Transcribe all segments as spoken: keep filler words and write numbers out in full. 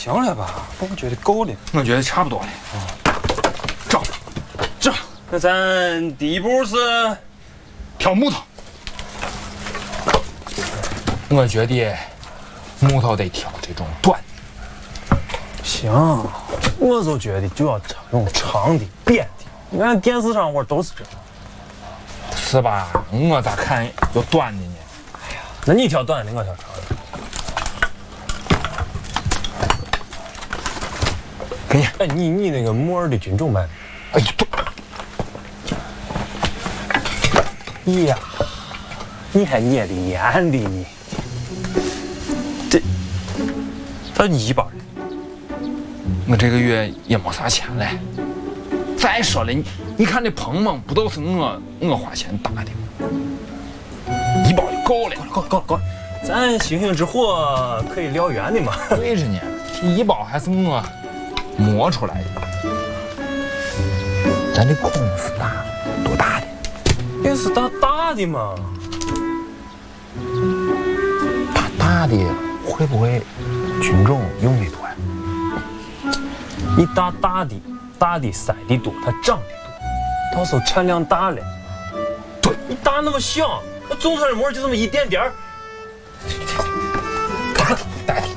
行了吧？我觉得够了。 我觉得差不多了。啊，走，走。 那咱第一步是挑木头。我觉得木头得挑这种短。 行，我就觉得就要这种长的、扁的。你看电视上我都是这样。 是吧？我咋看有短的呢？ 哎呀，那你挑短的，我挑长的。 给你。 哎，你你那个木耳的菌种卖？ 哎呀， 哎呀，你还捏的黏的你。这，它一包的。 我这个月也没啥钱了。再说了，你你看这棚棚不都是我我花钱打的吗？一包就够了。 够了够了够了，咱星星之火可以燎原的嘛。 对着呢，这一包还是我磨出来的。咱这空是大多大的？ 也是大大的嘛。 大大的会不会菌种用的多呀？ 你大大的。大的塞的多，它长的多，到时候产量大了。 对， 你大那么小，那种出来的膜就这么一点点儿。 大的大的。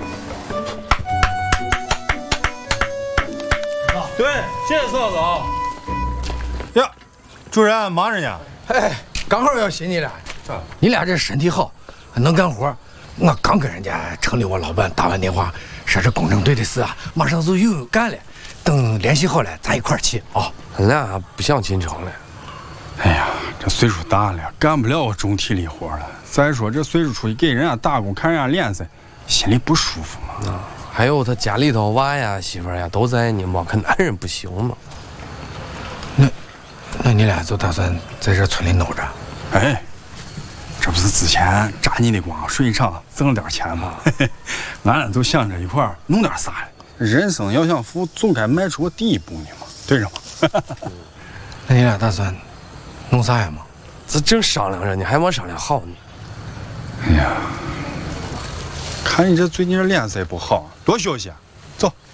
对，谢谢嫂子啊。 呀，主任忙着呢。 哎，刚好要寻你俩。你俩这身体好，能干活。我刚跟人家城里我老板打完电话，说这工程队的事啊，马上就有干了。等联系好了，咱一块儿去啊！ 俺俩不想进城了。 哎呀，这岁数大了，干不了重体力活了。再说这岁数出去给人家打工，看人家脸色，心里不舒服嘛。 啊，还有他家里头娃呀、媳妇呀都在呢嘛，可男人不行嘛。 那，那你俩就打算在这村里弄着？ 哎，这不是之前扎你的光水厂挣了点钱吗？俺俩就想着一块儿弄点啥。人生要想富，总该迈出第一步呢嘛，对着吗？ 那你俩打算弄啥呀嘛？ 这正商量着呢，还没商量好呢。 哎呀，看你这最近这脸色不好，多休息。走，